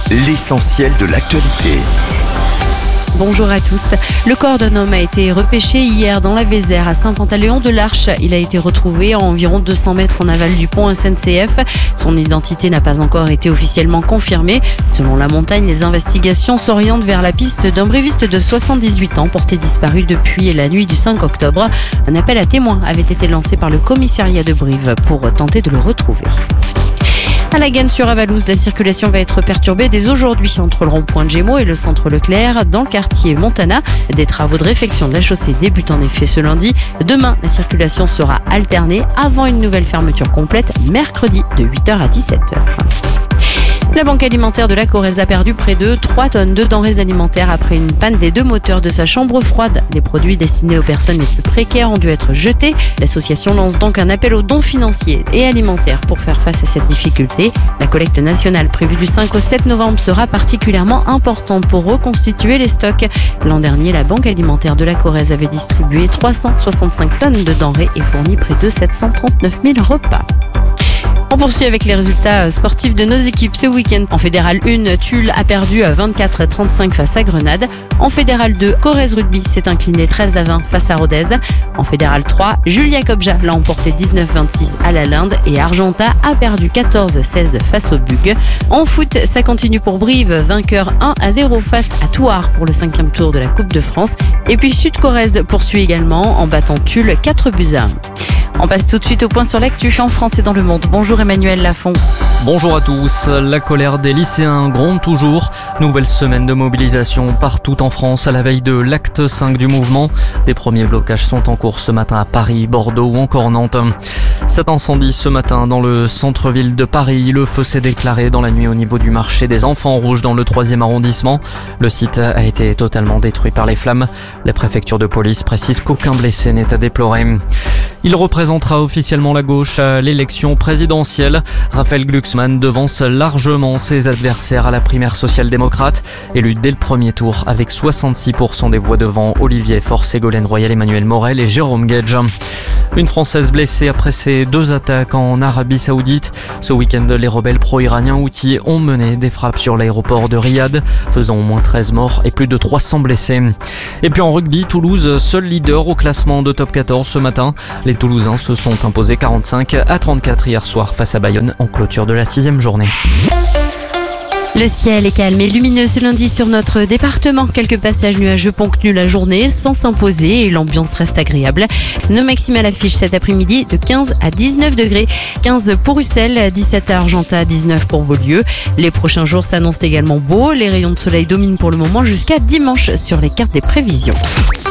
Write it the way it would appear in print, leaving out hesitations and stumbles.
l'essentiel de l'actualité. Bonjour à tous. Le corps d'un homme a été repêché hier dans la Vézère à Saint-Pantaléon-de-l'Arche. Il a été retrouvé à environ 200 mètres en aval du pont SNCF. Son identité n'a pas encore été officiellement confirmée. Selon La Montagne, les investigations s'orientent vers la piste d'un bréviste de 78 ans porté disparu depuis la nuit du 5 octobre. Un appel à témoins avait été lancé par le commissariat de Brive pour tenter de le retrouver. À la Gaine-sur-Avalouse, la circulation va être perturbée dès aujourd'hui entre le rond-point de Gémeaux et le centre Leclerc. Dans le quartier Montana, des travaux de réfection de la chaussée débutent en effet ce lundi. Demain, la circulation sera alternée avant une nouvelle fermeture complète mercredi de 8h à 17h. La Banque alimentaire de la Corrèze a perdu près de 3 tonnes de denrées alimentaires après une panne des 2 moteurs de sa chambre froide. Les produits destinés aux personnes les plus précaires ont dû être jetés. L'association lance donc un appel aux dons financiers et alimentaires pour faire face à cette difficulté. La collecte nationale prévue du 5 au 7 novembre sera particulièrement importante pour reconstituer les stocks. L'an dernier, la Banque alimentaire de la Corrèze avait distribué 365 tonnes de denrées et fourni près de 739 000 repas. On poursuit avec les résultats sportifs de nos équipes ce week-end. En Fédéral 1, Tulle a perdu 24-35 face à Grenade. En Fédéral 2, Corrèze Rugby s'est incliné 13-20 face à Rodez. En Fédéral 3, Julia Kobja l'a emporté 19-26 à la Linde et Argentat a perdu 14-16 face au Bug. En foot, ça continue pour Brive, vainqueur 1-0 face à Thouars pour le 5e tour de la Coupe de France. Et puis Sud-Corrèze poursuit également en battant Tulle 4-1. On passe tout de suite au point sur l'actu en France et dans le monde. Bonjour Emmanuel Lafont. Bonjour à tous. La colère des lycéens gronde toujours. Nouvelle semaine de mobilisation partout en France à la veille de l'acte 5 du mouvement. Des premiers blocages sont en cours ce matin à Paris, Bordeaux ou encore Nantes. Cet incendie ce matin dans le centre-ville de Paris. Le feu s'est déclaré dans la nuit au niveau du marché des Enfants Rouges dans le 3e arrondissement. Le site a été totalement détruit par les flammes. Les préfectures de police précisent qu'aucun blessé n'est à déplorer. Il représentera officiellement la gauche à l'élection présidentielle. Raphaël Glucksmann devance largement ses adversaires à la primaire social-démocrate, élu dès le premier tour avec 66% des voix devant Olivier Faure, Ségolène Royal, Emmanuel Morel et Jérôme Guedj. Une Française blessée après ces 2 attaques en Arabie Saoudite. Ce week-end, les rebelles pro-iraniens Houthis ont mené des frappes sur l'aéroport de Riyad, faisant au moins 13 morts et plus de 300 blessés. Et puis en rugby, Toulouse, seul leader au classement de top 14 ce matin. Les Toulousains se sont imposés 45-34 hier soir face à Bayonne en clôture de la 6e journée. Le ciel est calme et lumineux ce lundi sur notre département. Quelques passages nuageux ponctuent la journée sans s'imposer et l'ambiance reste agréable. Nos maximales affichent cet après-midi de 15 à 19 degrés. 15 pour Ussel, 17 à Argentat, 19 pour Beaulieu. Les prochains jours s'annoncent également beaux. Les rayons de soleil dominent pour le moment jusqu'à dimanche sur les cartes des prévisions.